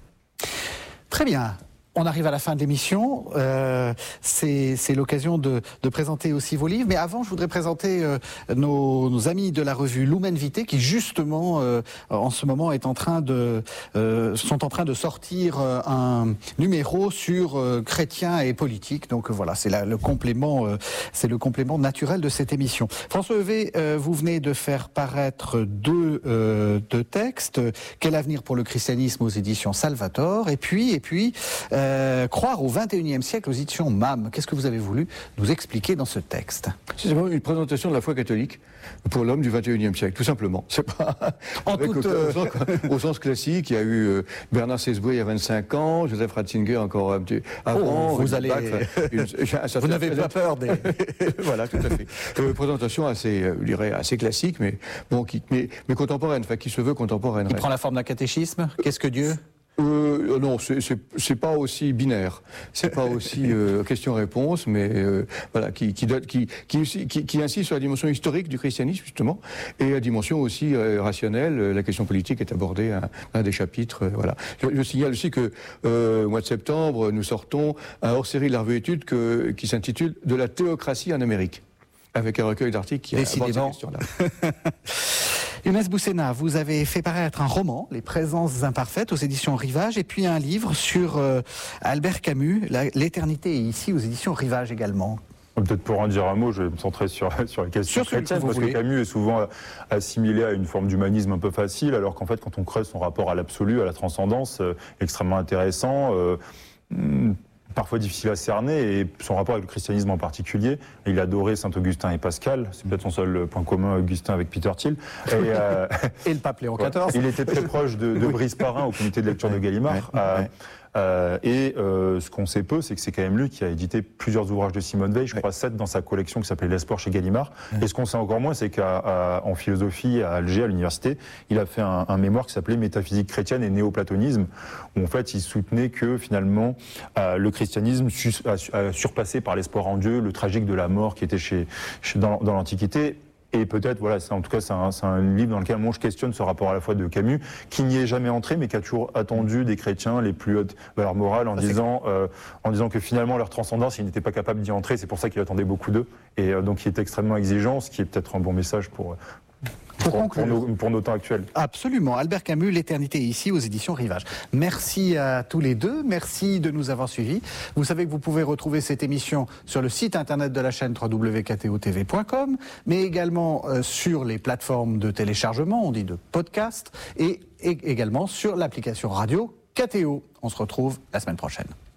Très bien. On arrive à la fin de l'émission, euh, c'est, c'est l'occasion de, de présenter aussi vos livres, mais avant je voudrais présenter euh, nos, nos amis de la revue Lumen Vitae qui justement euh, en ce moment est en train de, euh, sont en train de sortir euh, un numéro sur euh, chrétiens et politique, donc euh, voilà, c'est la, le complément, euh, c'est le complément naturel de cette émission. François Heuvet, euh, vous venez de faire paraître deux, euh, deux textes, Quel avenir pour le christianisme aux éditions Salvator, et puis, et puis euh, Euh, croire au vingt et unième siècle aux éditions M A M. Qu'est-ce que vous avez voulu nous expliquer dans ce texte ? C'est vraiment une présentation de la foi catholique pour l'homme du vingt et unième siècle, tout simplement. C'est pas en avec toute, au, euh... au, sens, au sens classique. Il y a eu euh, Bernard Sesboué il y a vingt-cinq ans, Joseph Ratzinger encore un petit avant. Oh, vous allez, bac, une, vous n'avez pas peur des. Voilà, tout à fait. Euh, présentation assez, euh, je dirais, assez classique, mais bon, qui, mais, mais contemporaine, enfin qui se veut contemporaine. Il prend la forme d'un catéchisme. Qu'est-ce que Dieu ? Euh, non, c'est, c'est, c'est pas aussi binaire, c'est pas aussi euh, question-réponse, mais euh, voilà, qui qui, qui, qui, qui, qui insiste sur la dimension historique du christianisme justement, et la dimension aussi euh, rationnelle. La question politique est abordée à un des chapitres. Euh, voilà. Je, je signale aussi que euh, au mois de septembre, nous sortons un hors-série de la revue Études que, qui s'intitule « De la théocratie en Amérique », avec un recueil d'articles qui aborde cette question-là. Younes Boussena, vous avez fait paraître un roman, Les Présences imparfaites, aux éditions Rivage, et puis un livre sur euh, Albert Camus, la, L'éternité est ici, aux éditions Rivage également. Peut-être pour en dire un mot, je vais me centrer sur, sur les questions sur chrétiennes, parce voulez. que Camus est souvent assimilé à une forme d'humanisme un peu facile, alors qu'en fait, quand on creuse son rapport à l'absolu, à la transcendance, euh, extrêmement intéressant. Euh, parfois difficile à cerner, et son rapport avec le christianisme en particulier. Et il adorait Saint-Augustin et Pascal, c'est peut-être son seul point commun, Augustin, avec Peter Thiel. Et, euh, et le pape Léon quatorze. Il était très proche de, de Brice Parrain au comité de lecture de Gallimard. Ouais, euh, ouais. Euh, et euh, ce qu'on sait peu, c'est que c'est quand même lui qui a édité plusieurs ouvrages de Simone Veil, je crois sept dans sa collection qui s'appelait L'Espoir chez Gallimard. Ouais. Et ce qu'on sait encore moins, c'est qu'en philosophie à Alger, à l'université, il a fait un, un mémoire qui s'appelait Métaphysique chrétienne et néoplatonisme, où en fait il soutenait que finalement euh, le christianisme a surpassé par l'espoir en Dieu le tragique de la mort qui était chez, chez dans, dans l'Antiquité. Et peut-être, voilà, c'est, en tout cas, c'est un, c'est un livre dans lequel moi je questionne ce rapport à la fois de Camus, qui n'y est jamais entré, mais qui a toujours attendu des chrétiens les plus hautes valeurs morales, en, disant, euh, en disant que finalement leur transcendance, il n'était pas capable d'y entrer, c'est pour ça qu'il attendait beaucoup d'eux. Et euh, donc il est extrêmement exigeant, ce qui est peut-être un bon message pour... Pour, pour, pour, nos, pour nos temps actuels. Absolument. Albert Camus, L'éternité est ici, aux éditions Rivage. Merci à tous les deux. Merci de nous avoir suivis. Vous savez que vous pouvez retrouver cette émission sur le site internet de la chaîne w w w point k t o t v point com, mais également euh, sur les plateformes de téléchargement, on dit de podcast, et, et également sur l'application radio K T O. On se retrouve la semaine prochaine.